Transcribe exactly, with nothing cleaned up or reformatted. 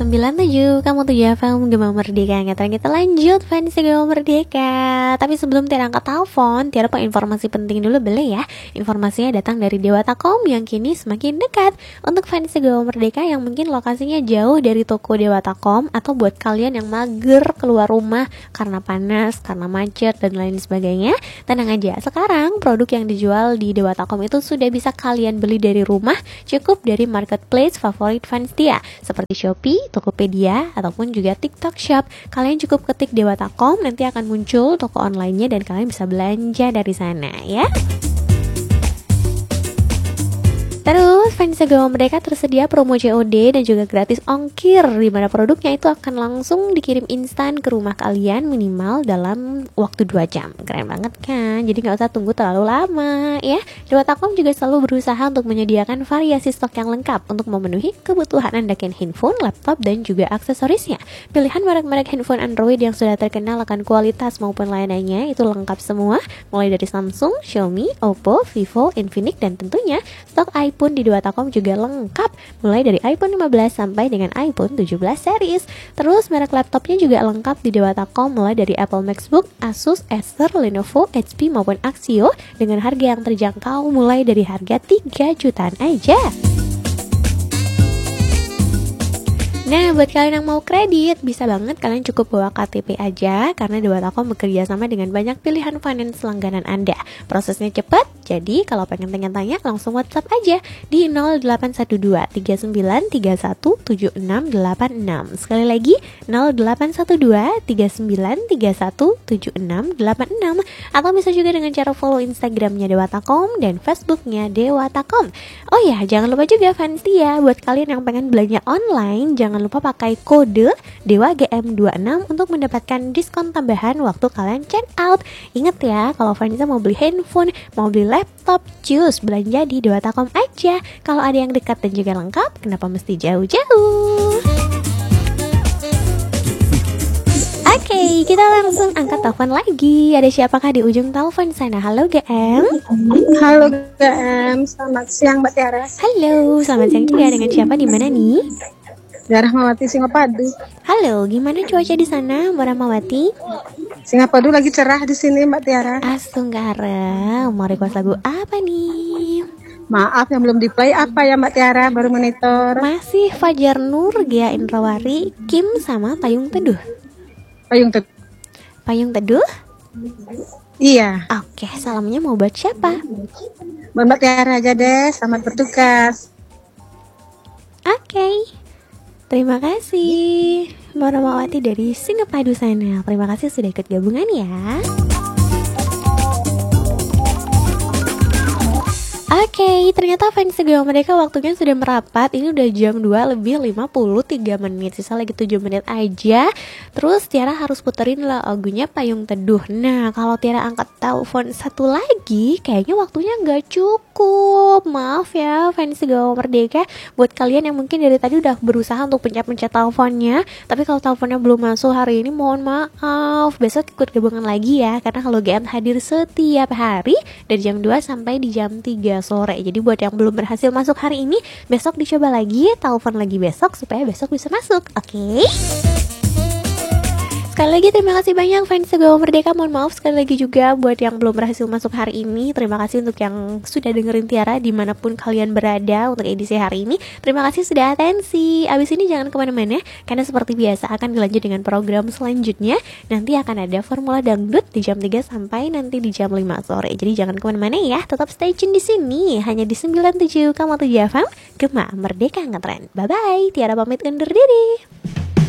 sembilan tujuh, kamu tujuh F M Gema Merdeka. Ngetren kita lanjut fans Gema Merdeka. Tapi sebelum Tiara angkat telepon, Tiara punya informasi penting dulu boleh ya. Informasinya datang dari Dewatakom yang kini semakin dekat. Untuk fans Gema Merdeka yang mungkin lokasinya jauh dari toko Dewatakom, atau buat kalian yang mager keluar rumah karena panas, karena macet dan lain sebagainya, tenang aja. Sekarang produk yang dijual di Dewatakom itu sudah bisa kalian beli dari rumah, cukup dari marketplace favorit fans Tia seperti Shopee, Tokopedia, ataupun juga TikTok Shop. Kalian cukup ketik Dewatakom, nanti akan muncul toko online-nya dan kalian bisa belanja dari sana ya. Terus fans Gema Merdeka tersedia promo C O D dan juga gratis ongkir, di mana produknya itu akan langsung dikirim instan ke rumah kalian minimal dalam waktu dua jam. Keren banget kan? Jadi gak usah tunggu terlalu lama ya. Dewatakom juga selalu berusaha untuk menyediakan variasi stok yang lengkap untuk memenuhi kebutuhan Anda handphone, laptop, dan juga aksesorisnya. Pilihan merek-merek handphone Android yang sudah terkenal akan kualitas maupun layanannya itu lengkap semua, mulai dari Samsung, Xiaomi, Oppo, Vivo, Infinix, dan tentunya stok iPhone pun di Dewatakom juga lengkap, mulai dari iPhone lima belas sampai dengan iPhone tujuh belas series. Terus merek laptopnya juga lengkap di Dewatakom, mulai dari Apple MacBook, Asus, Acer, Lenovo, H P maupun Axio dengan harga yang terjangkau mulai dari harga tiga jutaan aja. Nah, buat kalian yang mau kredit, bisa banget kalian cukup bawa K T P aja, karena Dewatakom bekerja sama dengan banyak pilihan finance langganan Anda. Prosesnya cepat, jadi kalau pengen tanya-tanya langsung WhatsApp aja di nol delapan satu dua tiga sembilan tiga satu tujuh enam delapan enam. Sekali lagi, nol delapan satu dua tiga sembilan tiga satu tujuh enam delapan enam. Atau bisa juga dengan cara follow Instagramnya Dewatakom dan Facebooknya Dewatakom. Oh ya, jangan lupa juga fans Tia, buat kalian yang pengen belanja online, jangan lupa pakai kode Dewa G M dua puluh enam untuk mendapatkan diskon tambahan waktu kalian check out. Ingat ya, kalau Vanessa mau beli handphone, mau beli laptop, cus belanja di Dewatakom aja. Kalau ada yang dekat dan juga lengkap, kenapa mesti jauh-jauh? Oke, okay, kita langsung angkat telepon lagi. Ada siapakah di ujung telepon sana? Halo G M. Halo G M, selamat siang Mbak Tiara. Halo, selamat siang juga. Dengan siapa di mana nih? Rahmawati Singapadu. Halo, gimana cuaca di sana, Mbak Rahmawati? Singapadu lagi cerah di sini Mbak Tiara. Asunggara, mau request lagu apa nih? Maaf yang belum di play apa ya Mbak Tiara, baru monitor. Masih Fajar Nur, Gia Indrawari, Kim sama Payung Teduh. Payung Teduh. Payung Teduh? Iya. Oke, salamnya mau buat siapa? Buat Mbak Tiara aja deh, selamat bertugas. Oke. Terima kasih Mbak Rahmawati dari Singapadu sana. Terima kasih sudah ikut gabungan ya. Oke, okay, ternyata fans Gema Merdeka waktunya sudah merapat. Ini udah jam dua lebih lima puluh tiga menit. Sisa lagi tujuh menit aja. Terus Tiara harus puterin lagunya Payung Teduh. Nah, kalau Tiara angkat telepon satu lagi, kayaknya waktunya gak cukup. Maaf ya fans Gema Merdeka. Buat kalian yang mungkin dari tadi udah berusaha untuk pencet-pencet teleponnya, tapi kalau teleponnya belum masuk hari ini, mohon maaf. Besok ikut gabungan lagi ya, karena kalau G M hadir setiap hari dari jam dua sampai di jam tiga sore. Jadi buat yang belum berhasil masuk hari ini, besok dicoba lagi, telepon lagi besok supaya besok bisa masuk. Oke? Okay? Sekali lagi terima kasih banyak fans Gema Merdeka. Mohon maaf sekali lagi juga buat yang belum berhasil masuk hari ini. Terima kasih untuk yang sudah dengerin Tiara dimanapun kalian berada untuk edisi hari ini. Terima kasih sudah atensi. Abis ini jangan kemana-mana, karena seperti biasa akan dilanjut dengan program selanjutnya. Nanti akan ada Formula Dangdut di jam tiga sampai nanti di jam lima sore. Jadi jangan kemana-mana ya, tetap stay tune di sini. Hanya di sembilan tujuh koma tujuh F M Gema Merdeka Ngetren. Bye-bye, Tiara pamit undur diri.